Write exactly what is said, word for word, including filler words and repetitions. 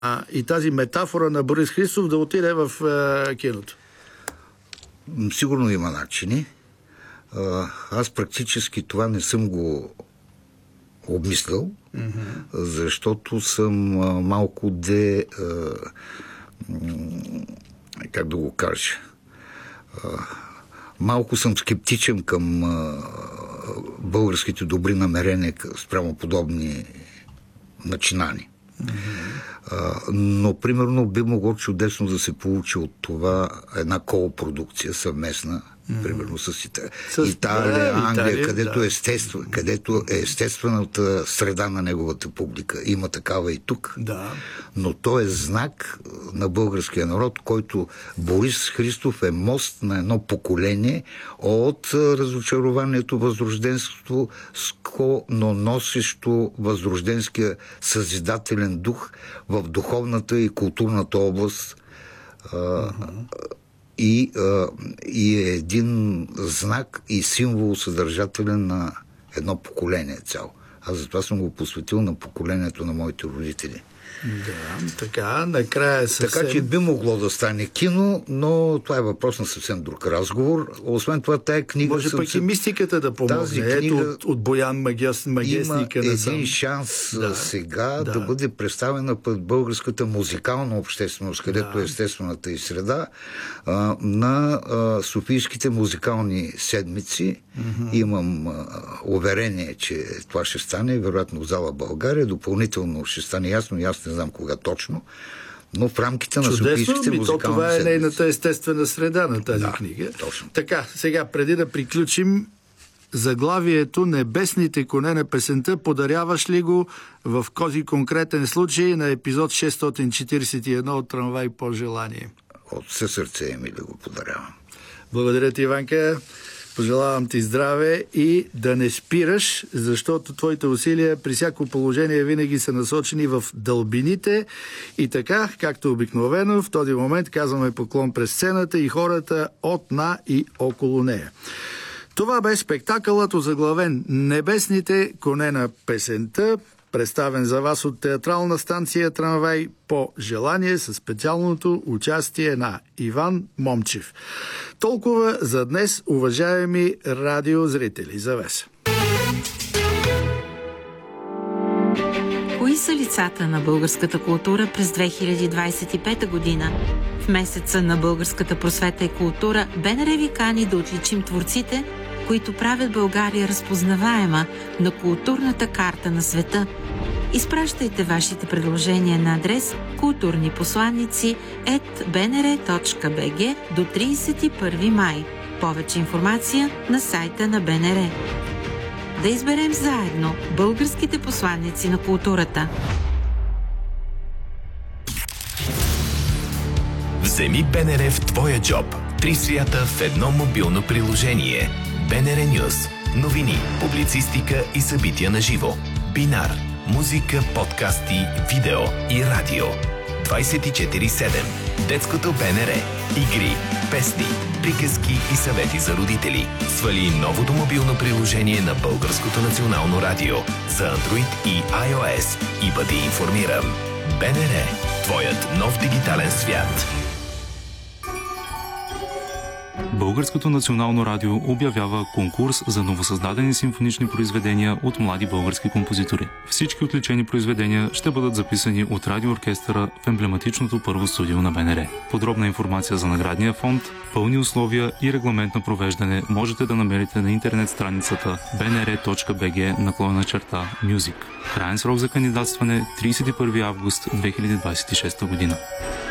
а, и тази метафора на Борис Христов да отиде в а, киното? Сигурно има начини. А, аз практически това не съм го обмислял, mm-hmm. защото съм а, малко де... А, как да го кажа... А, малко съм скептичен към а, българските добри намерения спрямо подобни начинани. Mm-hmm. А, но, примерно, би могло чудесно да се получи от това една колопродукция съвместна, mm-hmm. примерно с, Ита... с Италия, да, Англия, Италия, където, да. естеств... където е естествената среда на неговата публика. Има такава и тук. Да. Но то е знак на българския народ, който Борис Христов е мост на едно поколение от разочарованието, възрожденството, но носещо възрожденския съзидателен дух в духовната и културната област. Mm-hmm. И, и е един знак и символ съдържателен на едно поколение цяло. Аз затова съм го посветил на поколението на моите родители. Да, така, накрая съвсем... Така че би могло да стане кино, но това е въпрос на съвсем друг разговор. Освен това, тая книга... Може пък се... и мистиката да помогне. Тази книга... Ето от, от Боян Магес... Магесника. Има един шанс да, сега да. да бъде представена пред българската музикална общественост, където да. е естествената и среда, а, на а, Софийските музикални седмици. Mm-hmm. Имам а, уверение, че това ще стане, вероятно в зала България. Допълнително ще стане ясно, и аз не знам кога точно, но в рамките на Чудесно, Софийските ми, музикални то, това е седмици. нейната естествена среда на тази да, книга. Точно. Така, сега, преди да приключим, заглавието "Небесните коне" на песента, подаряваш ли го в този конкретен случай на епизод шестстотин четиридесет и едно от "Трамвай по желание"? От все сърце ми да го подарявам. Благодаря ти, Иванка. Пожелавам ти здраве и да не спираш, защото твоите усилия при всяко положение винаги са насочени в дълбините. И така, както обикновено, в този момент казваме поклон през сцената и хората от, на и около нея. Това бе спектакълът, озаглавен "Небесните коне" на песента, представен за вас от театрална станция "Трамвай по желание" със специалното участие на Иван Момчев. Толкова за днес, уважаеми радиозрители. Завеса. Кои са лицата на българската култура през две хиляди двадесет и пета година? В месеца на българската просвета и култура БНР ви кани да отличим творците, които правят България разпознаваема на културната карта на света. Изпращайте вашите предложения на адрес културнипосланици ет би ен ер точка би джи до тридесет и първи май. Повече информация на сайта на БНР. Да изберем заедно българските посланици на културата. Вземи БНР в твоя джоб. Три свята в едно мобилно приложение. БНР Нюз. Новини, публицистика и събития на живо. Бинар. Музика, подкасти, видео и радио. двадесет и четири седем. Детското БНР. Игри, песни, приказки и съвети за родители. Свали новото мобилно приложение на Българското национално радио за Android и iOS и бъди информиран. БНР. Твоят нов дигитален свят. Българското национално радио обявява конкурс за новосъздадени симфонични произведения от млади български композитори. Всички отличени произведения ще бъдат записани от радиооркестъра в емблематичното първо студио на БНР. Подробна информация за наградния фонд, пълни условия и регламент на провеждане можете да намерите на интернет страницата би ен ер точка би джи наклонена черта Music. Краен срок за кандидатстване тридесет и първи август две хиляди двадесет и шеста година.